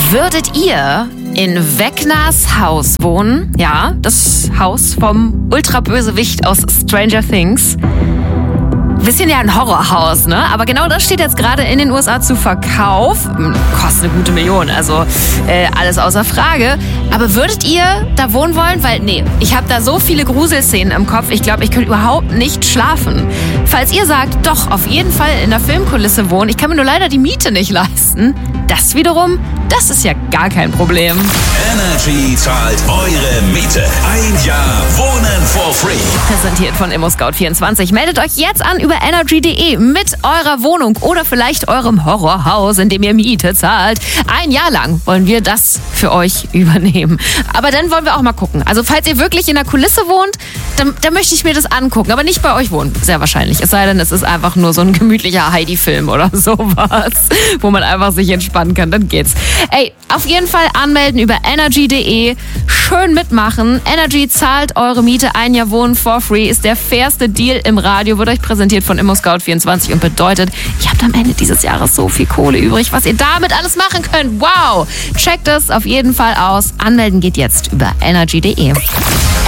Würdet ihr in Vecnas Haus wohnen? Ja, das Haus vom Ultrabösewicht aus Stranger Things. Bisschen ja ein Horrorhaus, ne? Aber genau das steht jetzt gerade in den USA zu Verkauf. Kostet eine gute Million, also alles außer Frage. Aber würdet ihr da wohnen wollen? Weil, nee, ich habe da so viele Gruselszenen im Kopf. Ich glaube, ich könnte überhaupt nicht schlafen. Falls ihr sagt, doch, auf jeden Fall in der Filmkulisse wohnen, ich kann mir nur leider die Miete nicht leisten. Das wiederum, das ist ja gar kein Problem. Energy zahlt eure Miete. Ein Jahr Wohnen for free. Präsentiert von ImmoScout24. Meldet euch jetzt an über energy.de mit eurer Wohnung oder vielleicht eurem Horrorhaus, in dem ihr Miete zahlt. Ein Jahr lang wollen wir das für euch übernehmen. Aber dann wollen wir auch mal gucken. Also falls ihr wirklich in der Kulisse wohnt, dann möchte ich mir das angucken. Aber nicht bei euch wohnen, sehr wahrscheinlich. Es sei denn, es ist einfach nur so ein gemütlicher Heidi-Film oder sowas, wo man einfach sich entspannen kann. Dann geht's. Ey, auf jeden Fall anmelden über energy.de. Schön mitmachen. Energy zahlt eure Miete. Ein Jahr Wohnen for free ist der fairste Deal im Radio. Wird euch präsentiert von ImmoScout24 und bedeutet, ihr habt am Ende dieses Jahres so viel Kohle übrig, was ihr damit alles machen könnt. Wow! Checkt es auf jeden Fall aus. Anmelden geht jetzt über energy.de.